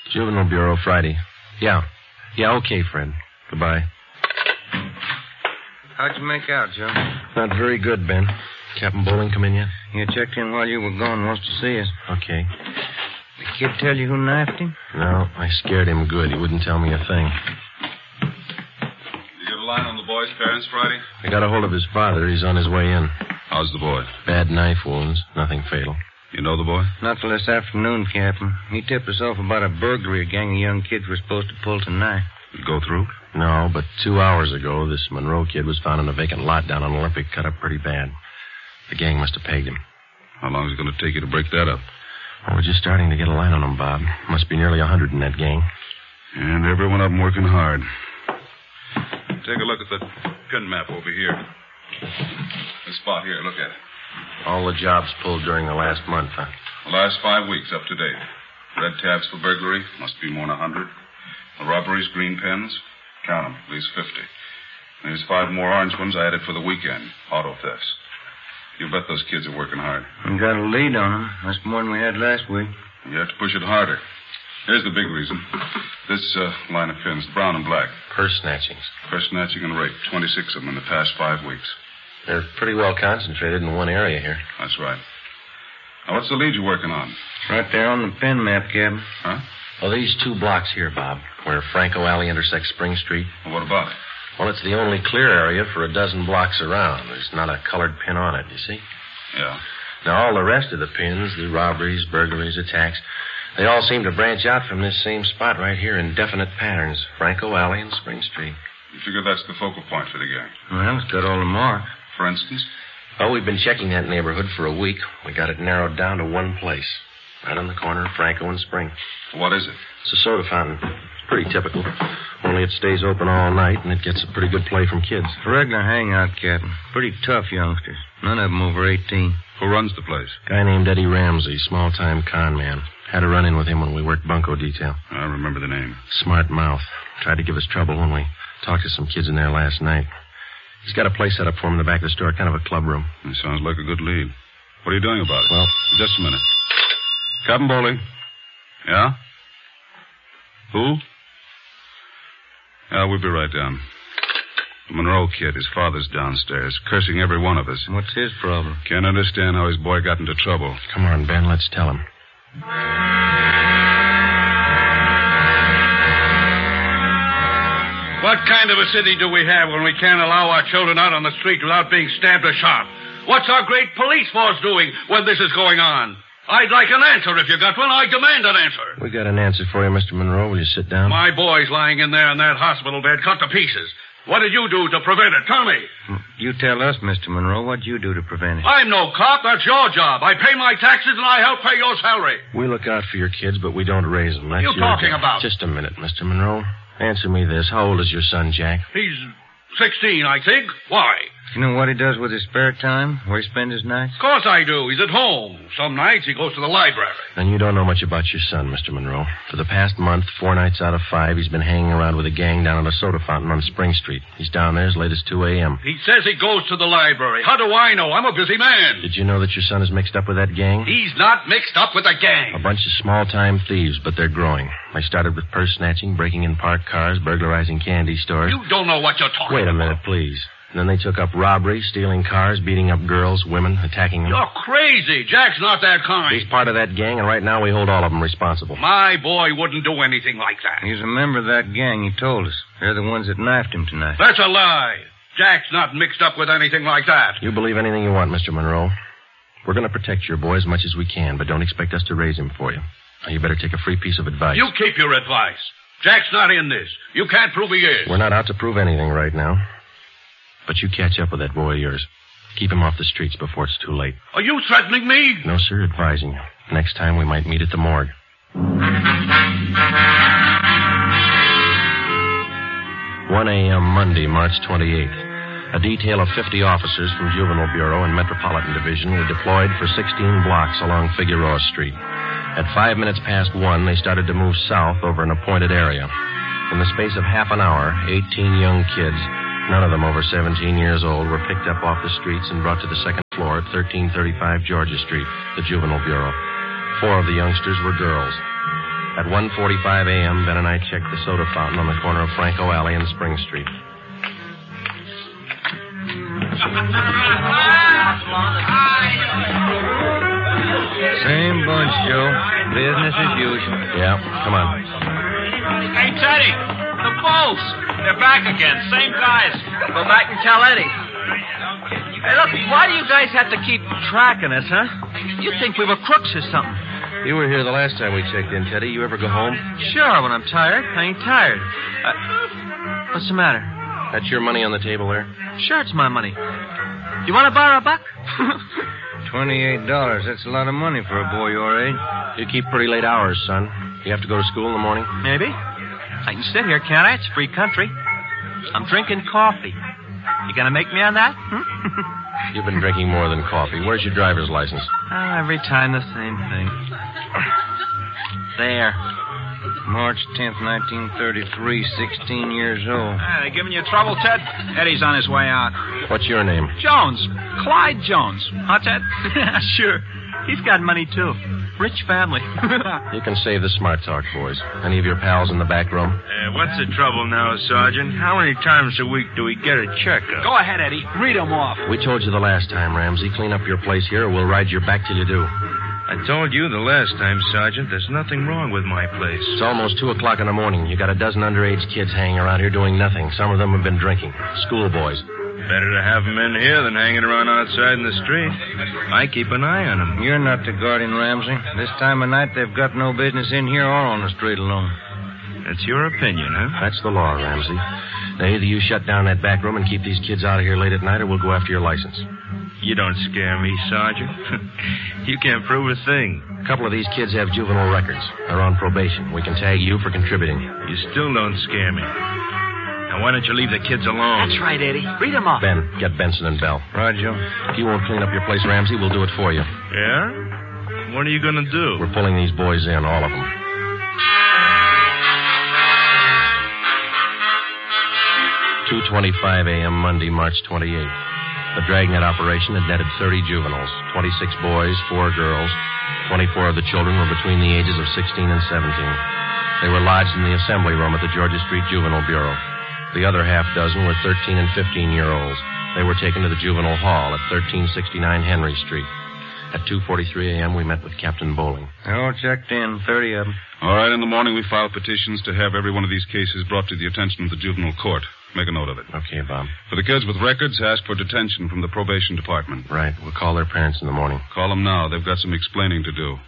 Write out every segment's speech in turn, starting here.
Juvenile Bureau, Friday. Yeah, okay, Fred. Goodbye. How'd you make out, Joe? Not very good, Ben. Captain Bowling come in yet? He checked in while you were gone. Wants to see us. Okay. The kid tell you who knifed him? No, I scared him good. He wouldn't tell me a thing. You get a line on the boy's parents, Friday? I got a hold of his father. He's on his way in. How's the boy? Bad knife wounds. Nothing fatal. You know the boy? Not till this afternoon, Captain. He tipped us off about a burglary a gang of young kids were supposed to pull tonight. Did it go through? No, but 2 hours ago, this Monroe kid was found in a vacant lot down on Olympic, cut up pretty bad. The gang must have pegged him. How long is it going to take you to break that up? Well, we're just starting to get a line on them, Bob. Must be nearly 100 in that gang. And every one of them working hard. Take a look at the pin map over here. This spot here, look at it. All the jobs pulled during the last month, huh? The last 5 weeks up to date. Red tabs for burglary, must be more than 100. The robberies, green pens, count them, at least 50. There's 5 more orange ones I added for the weekend, auto thefts. You bet those kids are working hard. We got a lead on them. That's more than we had last week. You have to push it harder. Here's the big reason. This line of pins, brown and black. Purse snatchings. Purse snatching and rape, 26 of them in the past 5 weeks. They're pretty well concentrated in one area here. That's right. Now, what's the lead you're working on? Right there on the pin map, Captain. Huh? Well, these 2 blocks here, Bob, where Franco Alley intersects Spring Street. Well, what about it? Well, it's the only clear area for a dozen blocks around. There's not a colored pin on it, you see? Yeah. Now, all the rest of the pins, the robberies, burglaries, attacks, they all seem to branch out from this same spot right here in definite patterns. Franco Alley and Spring Street. You figure that's the focal point for the gang? Well, it's got all the marks. For instance? Well, we've been checking that neighborhood for a week. We got it narrowed down to one place. Right on the corner of Franco and Spring. What is it? It's a soda fountain. It's pretty typical. Only it stays open all night, and it gets a pretty good play from kids. A regular hangout, Captain. Pretty tough youngsters. None of them over 18. Who runs the place? Guy named Eddie Ramsey, small-time con man. Had a run-in with him when we worked bunco detail. I remember the name. Smart mouth. Tried to give us trouble when we talked to some kids in there last night. He's got a place set up for him in the back of the store, kind of a club room. It sounds like a good lead. What are you doing about it? Well, just a minute. Captain Bowling. Yeah? Who? Yeah, we'll be right down. The Monroe kid, his father's downstairs, cursing every one of us. What's his problem? Can't understand how his boy got into trouble. Come on, Ben, let's tell him. What kind of a city do we have when we can't allow our children out on the street without being stabbed or shot? What's our great police force doing when this is going on? I'd like an answer if you got one. I demand an answer. We got an answer for you, Mr. Monroe. Will you sit down? My boy's lying in there in that hospital bed, cut to pieces. What did you do to prevent it? Tell me. You tell us, Mr. Monroe. What'd you do to prevent it? I'm no cop. That's your job. I pay my taxes and I help pay your salary. We look out for your kids, but we don't raise them. That's What are you talking about? Just a minute, Mr. Monroe. Answer me this. How old is your son, Jack? He's 16, I think. Why? You know what he does with his spare time? Where he spends his nights? Of course I do. He's at home. Some nights he goes to the library. Then you don't know much about your son, Mr. Monroe. For the past month, 4 nights out of 5, he's been hanging around with a gang down at a soda fountain on Spring Street. He's down there as late as 2 a.m. He says he goes to the library. How do I know? I'm a busy man. Did you know that your son is mixed up with that gang? He's not mixed up with a gang. A bunch of small-time thieves, but they're growing. They started with purse snatching, breaking in parked cars, burglarizing candy stores. You don't know what you're talking about. Wait a minute, please. And then they took up robbery, stealing cars, beating up girls, women, attacking them. You're crazy. Jack's not that kind. He's part of that gang, and right now we hold all of them responsible. My boy wouldn't do anything like that. He's a member of that gang, he told us. They're the ones that knifed him tonight. That's a lie. Jack's not mixed up with anything like that. You believe anything you want, Mr. Monroe. We're going to protect your boy as much as we can, but don't expect us to raise him for you. Now, you better take a free piece of advice. You keep your advice. Jack's not in this. You can't prove he is. We're not out to prove anything right now. But you catch up with that boy of yours. Keep him off the streets before it's too late. Are you threatening me? No, sir, advising you. Next time we might meet at the morgue. 1 a.m. Monday, March 28th. A detail of 50 officers from Juvenile Bureau and Metropolitan Division were deployed for 16 blocks along Figueroa Street. At 5 minutes past 1, they started to move south over an appointed area. In the space of half an hour, 18 young kids, none of them over 17 years old, were picked up off the streets and brought to the second floor at 1335 Georgia Street, the Juvenile Bureau. 4 of the youngsters were girls. At 1:45 a.m., Ben and I checked the soda fountain on the corner of Franco Alley and Spring Street. Same bunch, Joe. Business as usual. Yeah, come on. Hey, Teddy, the Bulls. They're back again. Same guys. We're back in Cal Eddie. Hey, look, why do you guys have to keep tracking us, huh? You'd think we were crooks or something. You were here the last time we checked in, Teddy. You ever go home? Sure, when I'm tired. I ain't tired. What's the matter? That's your money on the table there? Sure, it's my money. You want to borrow a buck? $28. That's a lot of money for a boy your age. You keep pretty late hours, son. You have to go to school in the morning? Maybe. I can sit here, can't I? It's free country. I'm drinking coffee. You gonna make me on that? You've been drinking more than coffee. Where's your driver's license? Oh, every time the same thing. There. March 10th, 1933, 16 years old. They giving you trouble, Ted? Eddie's on his way out. What's your name? Jones. Clyde Jones. Huh, Ted? Sure. He's got money, too. Rich family. You can save the smart talk, boys. Any of your pals in the back room? What's the trouble now, Sergeant? How many times a week do we get a checkup? Go ahead, Eddie. Read them off. We told you the last time, Ramsey. Clean up your place here or we'll ride your back till you do. I told you the last time, Sergeant, there's nothing wrong with my place. It's almost 2 o'clock in the morning. You got a dozen underage kids hanging around here doing nothing. Some of them have been drinking. Schoolboys. Better to have them in here than hanging around outside in the street. I keep an eye on them. You're not the guardian, Ramsey. This time of night, they've got no business in here or on the street alone. That's your opinion, huh? That's the law, Ramsey. Now, either you shut down that back room and keep these kids out of here late at night, or we'll go after your license. You don't scare me, Sergeant. You can't prove a thing. A couple of these kids have juvenile records. They're on probation. We can tag you for contributing. You still don't scare me. Now, why don't you leave the kids alone? That's right, Eddie. Read them off. Ben, get Benson and Bell. Right, Joe. If you won't clean up your place, Ramsey, we'll do it for you. Yeah? What are you going to do? We're pulling these boys in, all of them. (2:25 a.m. Monday, March 28th. The dragnet operation had netted 30 juveniles, 26 boys, 4 girls. 24 of the children were between the ages of 16 and 17. They were lodged in the assembly room at the Georgia Street Juvenile Bureau. The other half dozen were 13 and 15-year-olds. They were taken to the juvenile hall at 1369 Henry Street. At 2:43 a.m., we met with Captain Bowling. They're all checked in, 30 of them. All right, in the morning we file petitions to have every one of these cases brought to the attention of the juvenile court. Make a note of it. Okay, Bob. For the kids with records, ask for detention from the probation department. Right. We'll call their parents in the morning. Call them now. They've got some explaining to do.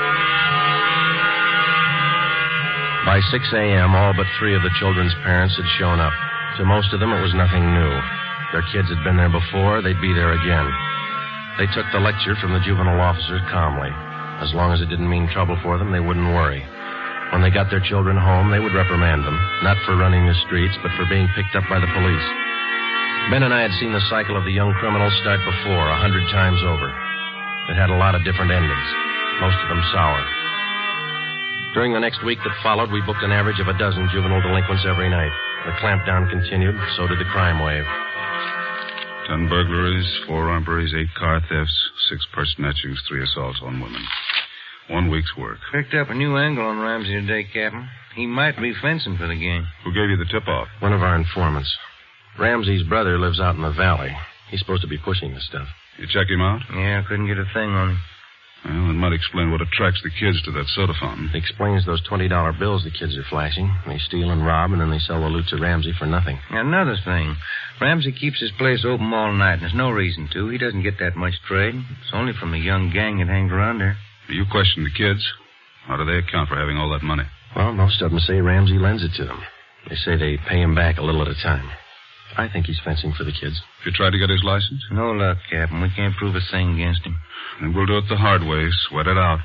By 6 a.m., all but 3 of the children's parents had shown up. To most of them, it was nothing new. Their kids had been there before. They'd be there again. They took the lecture from the juvenile officers calmly. As long as it didn't mean trouble for them, they wouldn't worry. When they got their children home, they would reprimand them, not for running the streets, but for being picked up by the police. Ben and I had seen the cycle of the young criminals start before, 100 times over. It had a lot of different endings, most of them sour. During the next week that followed, we booked an average of a dozen juvenile delinquents every night. The clampdown continued, so did the crime wave. 10 burglaries, 4 robberies, 8 car thefts, 6 purse snatchings, 3 assaults on women. 1 week's work. Picked up a new angle on Ramsey today, Captain. He might be fencing for the gang. Who gave you the tip-off? One of our informants. Ramsey's brother lives out in the valley. He's supposed to be pushing this stuff. You check him out? Yeah, couldn't get a thing on him. Well, it might explain what attracts the kids to that soda fountain. It explains those $20 bills the kids are flashing. They steal and rob, and then they sell the loot to Ramsey for nothing. Another thing. Ramsey keeps his place open all night, and there's no reason to. He doesn't get that much trade. It's only from the young gang that hangs around there. You question the kids. How do they account for having all that money? Well, most of them say Ramsey lends it to them. They say they pay him back a little at a time. I think he's fencing for the kids. Have you tried to get his license? No luck, Captain. We can't prove a thing against him. Then we'll do it the hard way. Sweat it out.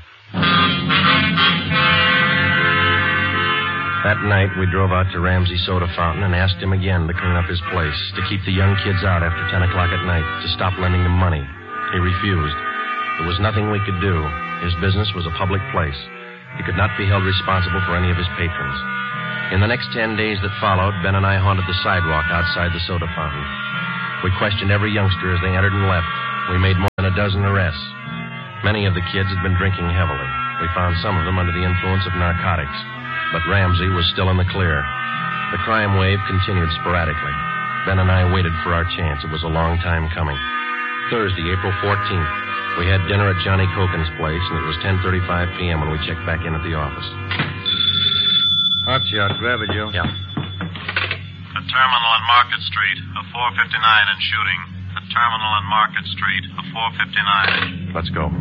That night, we drove out to Ramsey's soda fountain and asked him again to clean up his place, to keep the young kids out after 10 o'clock at night, to stop lending them money. He refused. There was nothing we could do. His business was a public place. He could not be held responsible for any of his patrons. In the next 10 days that followed, Ben and I haunted the sidewalk outside the soda fountain. We questioned every youngster as they entered and left. We made more than a dozen arrests. Many of the kids had been drinking heavily. We found some of them under the influence of narcotics, but Ramsey was still in the clear. The crime wave continued sporadically. Ben and I waited for our chance. It was a long time coming. Thursday, April 14th. We had dinner at Johnny Cokin's place, and it was 10:35 p.m. when we checked back in at the office. Hotshot, grab it, Joe. Yeah. The terminal on Market Street, a 459 in shooting. The terminal on Market Street, a 459. Let's go.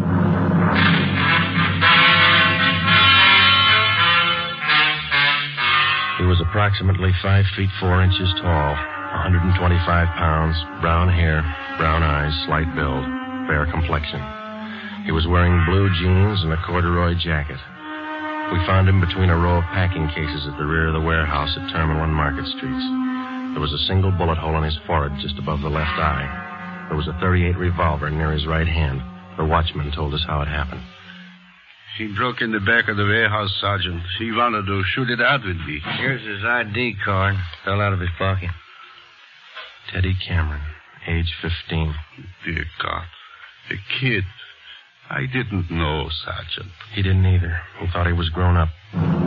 He was approximately 5 feet 4 inches tall, 125 pounds, brown hair, brown eyes, slight build, fair complexion. He was wearing blue jeans and a corduroy jacket. We found him between a row of packing cases at the rear of the warehouse at Terminal and Market Streets. There was a single bullet hole in his forehead just above the left eye. There was a .38 revolver near his right hand. The watchman told us how it happened. He broke in the back of the warehouse, Sergeant. He wanted to shoot it out with me. Here's his ID card. Fell out of his pocket. Teddy Cameron, age 15. Dear God. A kid. I didn't know, Sergeant. He didn't either. He thought he was grown up.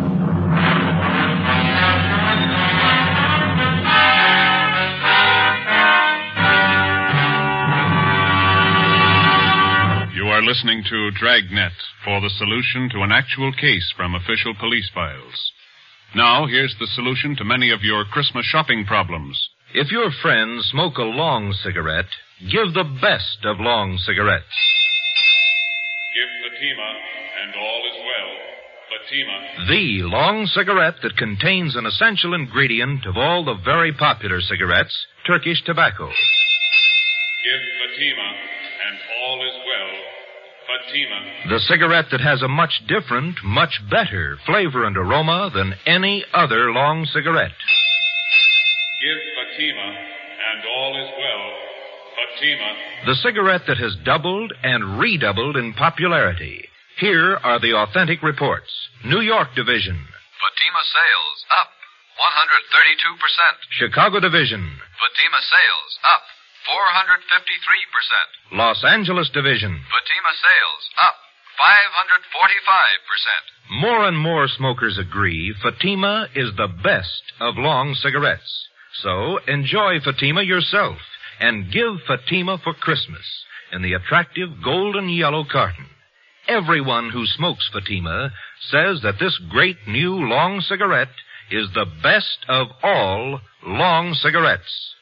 You are listening to Dragnet for the solution to an actual case from official police files. Now, here's the solution to many of your Christmas shopping problems. If your friends smoke a long cigarette, give the best of long cigarettes. Give Fatima, and all is well. Fatima. The long cigarette that contains an essential ingredient of all the very popular cigarettes, Turkish tobacco. Give Fatima, and all is well. Fatima. The cigarette that has a much different, much better flavor and aroma than any other long cigarette. Give Fatima, and all is well. Fatima. The cigarette that has doubled and redoubled in popularity. Here are the authentic reports. New York Division. Fatima sales up 132%. Chicago Division. Fatima sales up 453%. Los Angeles Division. Fatima sales up 545%. More and more smokers agree Fatima is the best of long cigarettes. So enjoy Fatima yourself and give Fatima for Christmas in the attractive golden yellow carton. Everyone who smokes Fatima says that this great new long cigarette is the best of all long cigarettes.